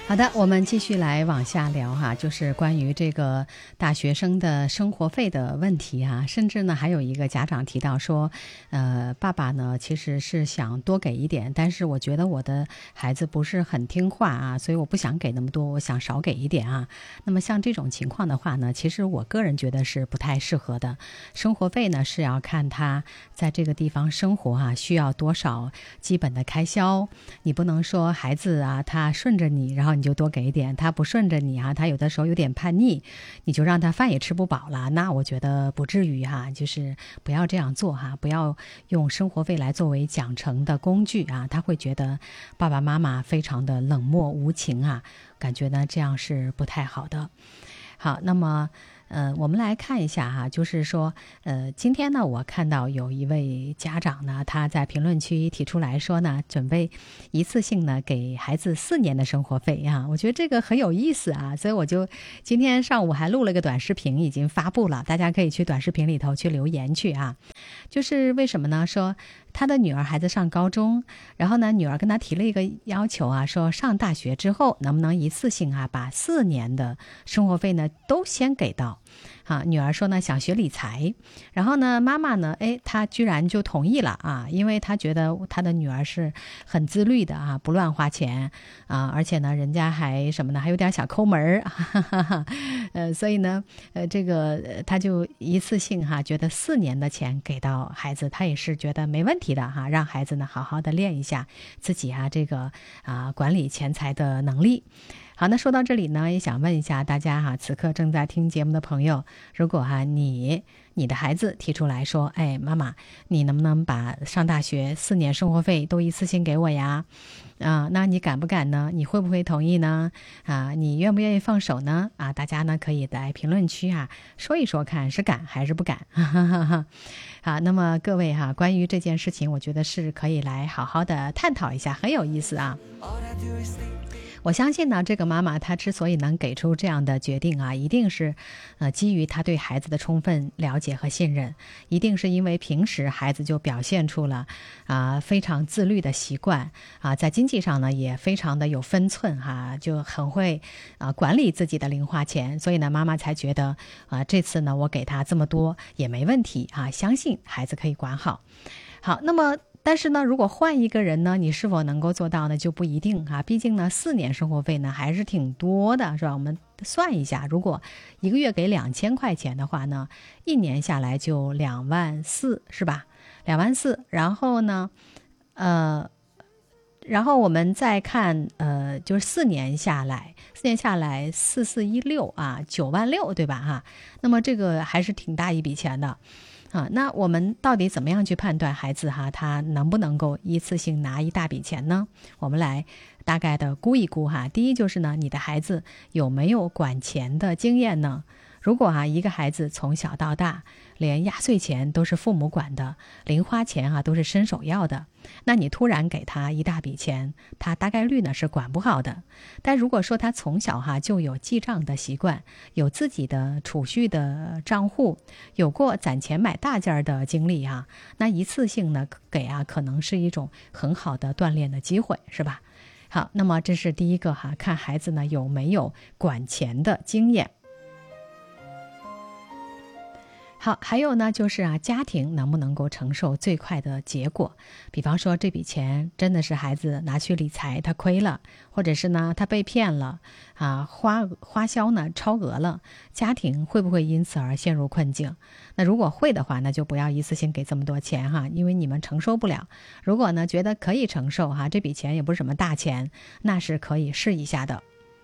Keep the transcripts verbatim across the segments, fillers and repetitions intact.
好的，我们继续来往下聊哈，就是关于这个大学生的生活费的问题啊，甚至呢还有一个家长提到说，呃，爸爸呢其实是想多给一点，但是我觉得我的孩子不是很听话啊，所以我不想给那么多，我想少给一点啊。那么像这种情况的话呢，其实我个人觉得是不太适合的。生活费呢是要看他在这个地方生活啊需要多少基本的开销，你不能说孩子啊他顺着你，然后你就多给一点，他不顺着你啊，他有的时候有点叛逆，你就让他饭也吃不饱了，那我觉得不至于哈，就是不要这样做哈，不要用生活费来作为奖惩的工具啊，他会觉得爸爸妈妈非常的冷漠无情啊，感觉呢这样是不太好的。好，那么呃，我们来看一下哈，就是说，呃，今天呢，我看到有一位家长呢，他在评论区提出来说呢，准备一次性呢给孩子四年的生活费啊，我觉得这个很有意思啊，所以我就今天上午还录了个短视频，已经发布了，大家可以去短视频里头去留言去啊。就是为什么呢？说他的女儿孩子上高中，然后呢，女儿跟他提了一个要求啊，说上大学之后能不能一次性啊，把四年的生活费呢都先给到。啊，女儿说呢想学理财，然后呢妈妈呢，哎，她居然就同意了啊，因为她觉得她的女儿是很自律的啊，不乱花钱啊，而且呢人家还什么呢，还有点小抠门儿，哈哈哈，呃，所以呢，呃，这个她就一次性哈，觉得四年的钱给到孩子，她也是觉得没问题的哈，让孩子呢好好的练一下自己啊这个啊管理钱财的能力。好，那说到这里呢，也想问一下大家哈，此刻正在听节目的朋友，如果哈你你的孩子提出来说，哎，妈妈，你能不能把上大学四年生活费都一次性给我呀？啊，那你敢不敢呢？你会不会同意呢？啊，你愿不愿意放手呢？啊，大家呢可以在评论区啊说一说，看是敢还是不敢。哈哈哈。好，那么各位哈，关于这件事情，我觉得是可以来好好的探讨一下，很有意思啊。我相信呢，这个妈妈她之所以能给出这样的决定啊，一定是呃基于她对孩子的充分了解和信任，一定是因为平时孩子就表现出了啊、呃、非常自律的习惯啊、呃，在经济上呢也非常的有分寸哈、啊，就很会啊、呃、管理自己的零花钱，所以呢妈妈才觉得啊、呃、这次呢我给他这么多也没问题啊，相信孩子可以管好。好，那么但是呢，如果换一个人呢，你是否能够做到呢？就不一定啊。毕竟呢，四年生活费呢还是挺多的，是吧？我们算一下，如果一个月给两千块钱的话呢，一年下来就两万四，是吧？两万四。然后呢，呃，然后我们再看，呃，就是四年下来，四年下来四四一六啊，九万六，对吧？哈，那么这个还是挺大一笔钱的。啊，那我们到底怎么样去判断孩子哈，他能不能够一次性拿一大笔钱呢？我们来大概的估一估哈。第一就是呢，你的孩子有没有管钱的经验呢？如果啊，一个孩子从小到大连压岁钱都是父母管的，零花钱啊都是伸手要的，那你突然给他一大笔钱，他大概率呢是管不好的。但如果说他从小哈、啊、就有记账的习惯，有自己的储蓄的账户，有过攒钱买大件的经历啊，那一次性呢给啊可能是一种很好的锻炼的机会，是吧？好，那么这是第一个哈，看孩子呢有没有管钱的经验。好，还有呢，就是啊，家庭能不能够承受最快的结果？比方说，这笔钱真的是孩子拿去理财，他亏了，或者是呢，他被骗了，啊，花花销呢超额了，家庭会不会因此而陷入困境？那如果会的话，那就不要一次性给这么多钱哈，因为你们承受不了。如果呢，觉得可以承受哈，这笔钱也不是什么大钱，那是可以试一下的。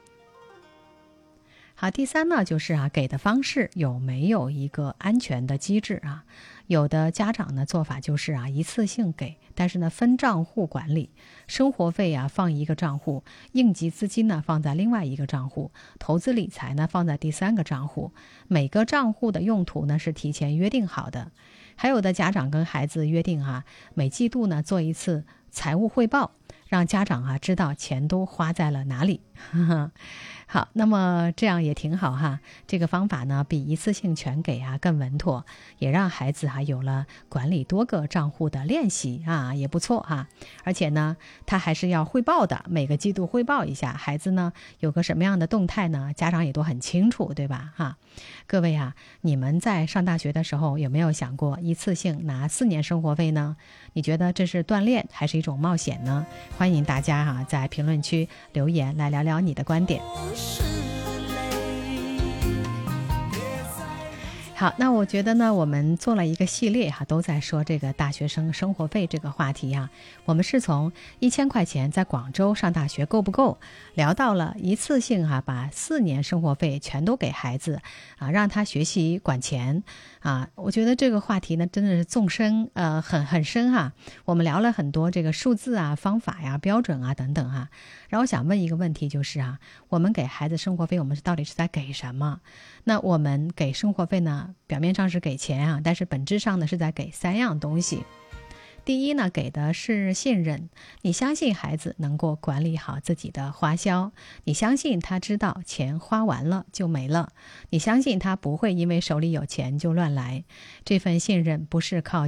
好，第三呢，就是啊，给的方式有没有一个安全的机制啊？有的家长呢做法就是啊，一次性给，但是呢分账户管理，生活费啊放一个账户，应急资金呢放在另外一个账户，投资理财呢放在第三个账户，每个账户的用途呢是提前约定好的。还有的家长跟孩子约定啊，每季度呢做一次财务汇报，让家长啊知道钱都花在了哪里。 好，那么这样也挺好哈。这个方法呢，比一次性全给啊更稳妥，也让孩子哈、啊、有了管理多个账户的练习啊，也不错哈。而且呢，他还是要汇报的，每个季度汇报一下，孩子呢有个什么样的动态呢，家长也都很清楚，对吧？哈，各位啊，你们在上大学的时候有没有想过一次性拿四年生活费呢？你觉得这是锻炼还是一种冒险呢？欢迎大家哈、啊、在评论区留言来聊聊你的观点。好，那我觉得呢，我们做了一个系列哈、啊，都在说这个大学生生活费这个话题啊。我们是从一千块钱在广州上大学够不够，聊到了一次性哈、啊，把四年生活费全都给孩子啊，让他学习管钱啊。我觉得这个话题呢，真的是纵深呃很很深哈、啊。我们聊了很多这个数字啊、方法呀、标准啊等等哈、啊。然后我想问一个问题，就是啊，我们给孩子生活费，我们到底是在给什么？那我们给生活费呢，表面上是给钱啊，但是本质上呢是在给三样东西。第一呢，给的是信任，你相信孩子能够管理好自己的花销，你相信他知道钱花完了就没了，你相信他不会因为手里有钱就乱来。这份信任不是靠